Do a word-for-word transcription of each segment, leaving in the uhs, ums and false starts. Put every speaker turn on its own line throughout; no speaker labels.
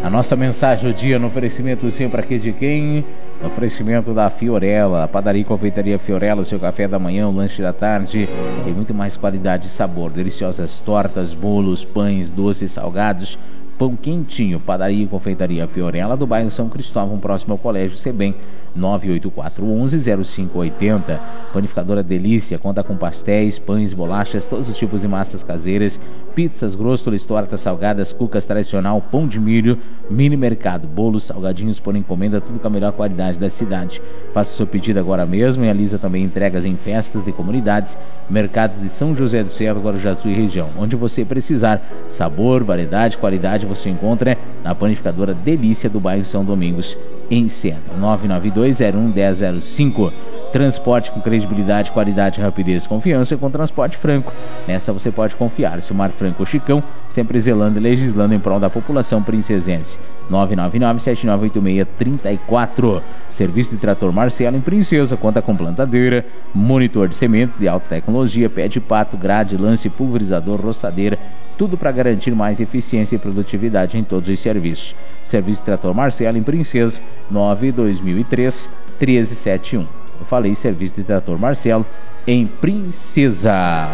A nossa mensagem do dia no oferecimento sempre aqui de quem? No oferecimento da Fiorella, a padaria e confeitaria Fiorella, seu café da manhã, o lanche da tarde e muito mais qualidade e sabor. Deliciosas tortas, bolos, pães, doces, salgados, pão quentinho. Padaria e confeitaria Fiorella, do bairro São Cristóvão, próximo ao Colégio Sebem. nove oito quatro, onze, zero cinco oito zero. Panificadora Delícia conta com pastéis, pães, bolachas, todos os tipos de massas caseiras, pizzas, grossoles, tortas salgadas, cucas tradicional, pão de milho, mini mercado, bolos, salgadinhos por encomenda, tudo com a melhor qualidade da cidade. Faça o seu pedido agora mesmo e realiza também entregas em festas de comunidades, mercados de São José do Cerro, Guarujatu e região. Onde você precisar, sabor, variedade, qualidade, você encontra na Panificadora Delícia do bairro São Domingos, em Ceará. Nove nove dois zero um, um zero zero cinco. Transporte com credibilidade, qualidade, rapidez e confiança com Transporte Franco. Nessa você pode confiar. Silmar Franco Chicão, sempre zelando e legislando em prol da população princesense. nove nove nove, sete nove oito seis, três quatro. Serviço de trator Marcelo em Princesa, conta com plantadeira, monitor de sementes de alta tecnologia, pé de pato, grade, lance, pulverizador, roçadeira, tudo para garantir mais eficiência e produtividade em todos os serviços. Serviço de trator Marcelo em Princesa, nove dois mil e três, treze setenta e um. Eu falei serviço de trator Marcelo em Princesa.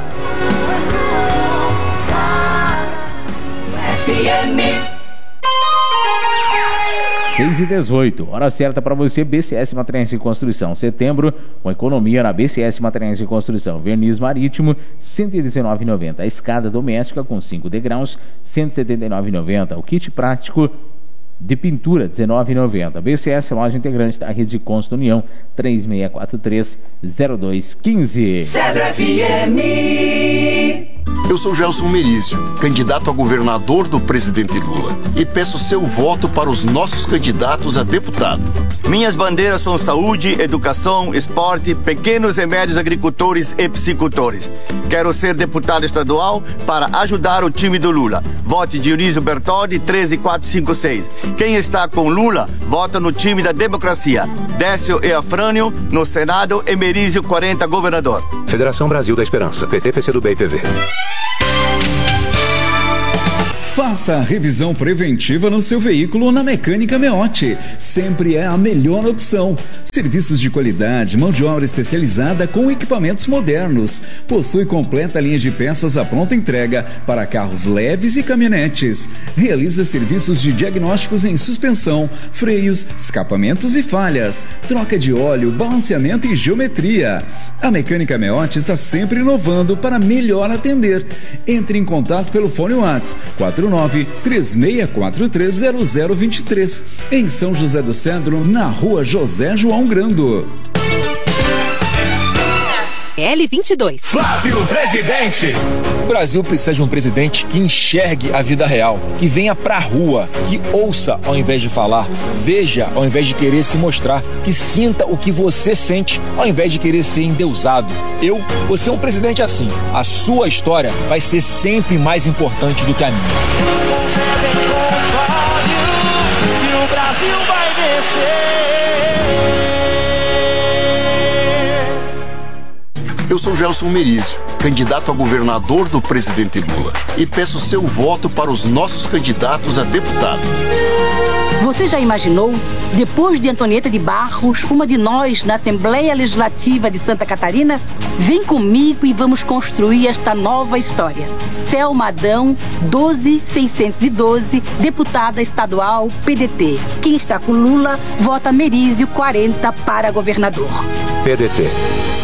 seis e dezoito, hora certa para você. B C S Materiais de Construção, setembro, com economia na B C S Materiais de Construção. Verniz marítimo, cento e dezenove reais e noventa centavos. A escada doméstica com cinco degraus, cento e setenta e nove reais e noventa centavos. O kit prático de pintura, dezenove reais e noventa centavos. B C S, loja integrante da Rede de Consta União, três seis quatro três, zero dois um cinco.
Cedro F M.
Eu sou Gelson Merizio, candidato a governador do presidente Lula, e peço seu voto para os nossos candidatos a deputado.
Minhas bandeiras são saúde, educação, esporte, pequenos e médios agricultores e psicultores. Quero ser deputado estadual para ajudar o time do Lula. Vote Dionísio Bertoldi, treze quatro cinco seis. Quem está com Lula, vota no time da democracia. Décio e Afrânio, no Senado, e Merizio quarenta, governador.
Federação Brasil da Esperança, P T, P C do B e P V.
Faça a revisão preventiva no seu veículo na Mecânica Meotti. Sempre é a melhor opção. Serviços de qualidade, mão de obra especializada com equipamentos modernos. Possui completa linha de peças à pronta entrega para carros leves e caminhonetes. Realiza serviços de diagnósticos em suspensão, freios, escapamentos e falhas, troca de óleo, balanceamento e geometria. A Mecânica Meotti está sempre inovando para melhor atender. Entre em contato pelo fone WhatsApp quatro nove três seis quatro três zero zero dois três, em São José do Cedro, na rua José João Grando.
L vinte e dois.
Flávio Presidente.
O Brasil precisa de um presidente que enxergue a vida real, que venha pra rua, que ouça ao invés de falar, veja ao invés de querer se mostrar, que sinta o que você sente ao invés de querer ser endeusado. Eu vou ser um presidente assim. A sua história vai ser sempre mais importante do que a minha.
Que o Brasil vai vencer.
Eu sou Gelson Merizio, candidato a governador do presidente Lula, e peço seu voto para os nossos candidatos a deputado.
Você já imaginou, depois de Antonieta de Barros, uma de nós na Assembleia Legislativa de Santa Catarina? Vem comigo e vamos construir esta nova história. Selma Adão, doze mil seiscentos e doze, deputada estadual P D T. Quem está com Lula, vota Merizio quarenta para governador.
P D T.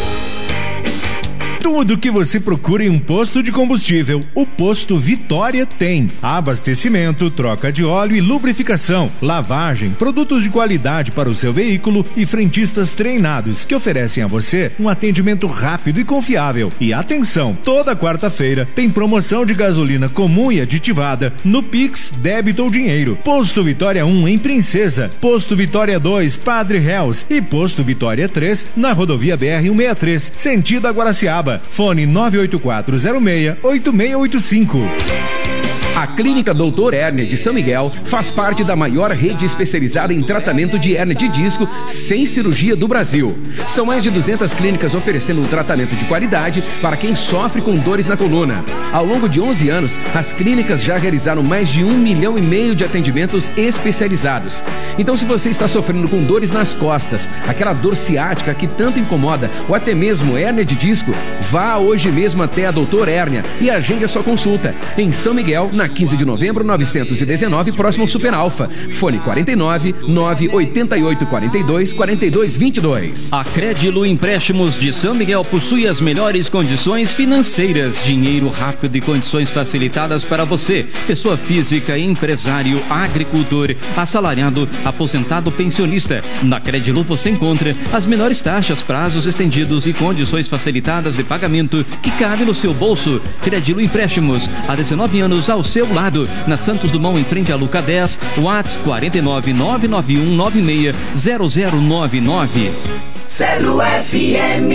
Tudo que você procura em um posto de combustível, o Posto Vitória tem. Abastecimento, troca de óleo e lubrificação, lavagem, produtos de qualidade para o seu veículo e frentistas treinados que oferecem a você um atendimento rápido e confiável. E atenção, toda quarta-feira tem promoção de gasolina comum e aditivada no Pix, débito ou dinheiro. Posto Vitória um em Princesa, Posto Vitória dois, Padre Reus e Posto Vitória três na rodovia B R cento e sessenta e três, sentido a Guaraciaba. Fone nove oito quatro zero seis, oito seis oito cinco.
A Clínica Doutor Hérnia de São Miguel faz parte da maior rede especializada em tratamento de hérnia de disco sem cirurgia do Brasil. São mais de duzentas clínicas oferecendo um tratamento de qualidade para quem sofre com dores na coluna. Ao longo de onze anos, as clínicas já realizaram mais de um milhão e meio de atendimentos especializados. Então, se você está sofrendo com dores nas costas, aquela dor ciática que tanto incomoda, ou até mesmo hérnia de disco, vá hoje mesmo até a Doutor Hérnia e agende a sua consulta. Em São Miguel, na quinze de novembro, novecentos e dezenove, próximo ao Super Alfa. Fone quarenta e nove, nove oito oito, quarenta e dois, quarenta e dois, vinte e dois.
A Crédilo Empréstimos de São Miguel possui as melhores condições financeiras, dinheiro rápido e condições facilitadas para você, pessoa física, empresário, agricultor, assalariado, aposentado, pensionista. Na Crédilo você encontra as menores taxas, prazos estendidos e condições facilitadas de pagamento que cabe no seu bolso. Crédilo Empréstimos, há dezenove anos ao seu lado, na Santos Dumont, em frente à Luca dez, WhatsApp quarenta e nove, nove nove um nove seis, zero zero nove nove.
Zero F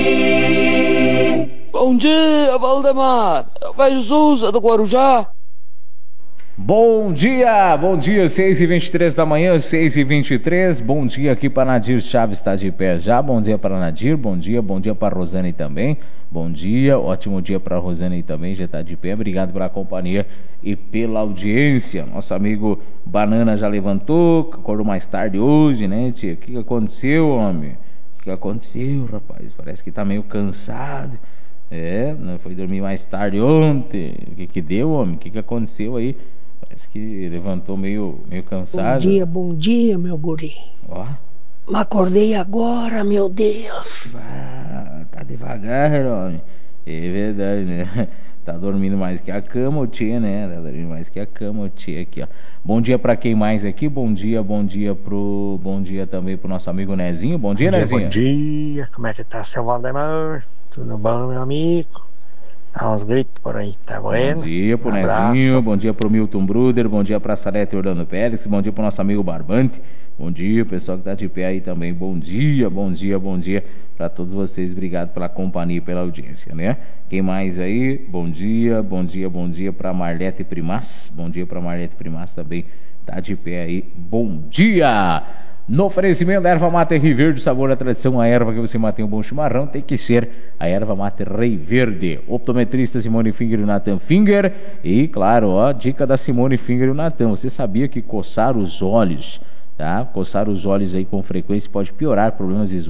M.
Bom dia, Valdemar. Velho Souza do Guarujá.
Bom dia, bom dia, seis e vinte e três da manhã, seis e vinte e três. Bom dia aqui para Nadir Chaves, está de pé já. Bom dia para Nadir, bom dia, bom dia para Rosane também. Bom dia, ótimo dia para Rosane também, já está de pé. Obrigado pela companhia e pela audiência. Nosso amigo Banana já levantou, acordou mais tarde hoje, né, tia? O que, que aconteceu, homem? O que aconteceu, rapaz? Parece que tá meio cansado. É, não foi dormir mais tarde ontem. O que que deu, homem? O que que aconteceu aí? Parece que levantou meio, meio cansado.
Bom dia, bom dia, meu guri.
Ó.
Me acordei agora, meu Deus.
Ah, tá devagar, homem. É verdade, né? Tá dormindo mais que a cama, o tia, né? Tá dormindo mais que a cama, o tia aqui, ó. Bom dia pra quem mais aqui? Bom dia, bom dia pro... Bom dia também pro nosso amigo Nezinho. Bom dia,
bom dia
Nezinho.
Bom dia, como é que tá, seu Valdemar? Tudo bom, meu amigo? Dá uns gritos por aí, tá bueno?
Bom dia pro um Nezinho, bom dia pro Milton Bruder, bom dia pra Salete Orlando Pérez, bom dia pro nosso amigo Barbante, bom dia, pessoal que tá de pé aí também, bom dia, bom dia, bom dia pra todos vocês, obrigado pela companhia e pela audiência, né? Quem mais aí? Bom dia, bom dia, bom dia pra Marlete Primas, bom dia pra Marlete Primas também, tá de pé aí, bom dia! No oferecimento da erva mate Rei Verde, sabor da tradição, a erva que você mantém um bom chimarrão tem que ser a erva mate Rei Verde. Optometrista Simone Finger e Nathan Finger. E claro, ó, dica da Simone Finger e Nathan. Você sabia que coçar os olhos, tá? Coçar os olhos aí com frequência pode piorar problemas visuais?